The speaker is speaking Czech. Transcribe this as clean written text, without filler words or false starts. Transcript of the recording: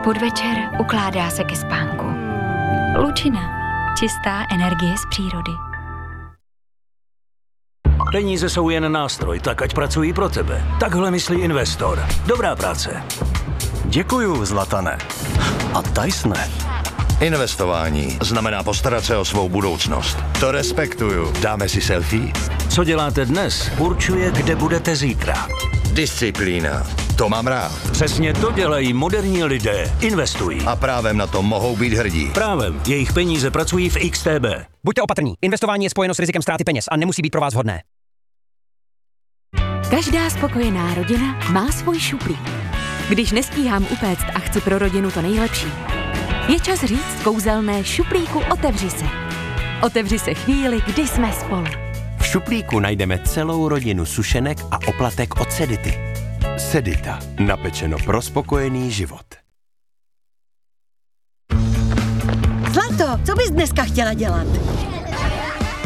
Podvečer ukládá se ke spánku. Lučina. Čistá energie z přírody. Peníze jsou jen nástroj, tak ať pracují pro tebe. Takhle myslí investor. Dobrá práce. Děkuju, Zlatane. A Tysone. Investování znamená postarat se o svou budoucnost. To respektuju. Dáme si selfie? Co děláte dnes, určuje, kde budete zítra. Disciplína. To mám rád. Přesně to dělají moderní lidé. Investují. A právem na to mohou být hrdí. Právem. Jejich peníze pracují v XTB. Buďte opatrní. Investování je spojeno s rizikem ztráty peněz a nemusí být pro vás vhodné. Každá spokojená rodina má svůj šuplík. Když nestíhám upéct a chci pro rodinu to nejlepší, je čas říct kouzelné šuplíku otevři se. Otevři se chvíli, kdy jsme spolu. V šuplíku najdeme celou rodinu sušenek a oplatek od Sedity. Sedita. Napečeno pro spokojený život. Zlato, co bys dneska chtěla dělat?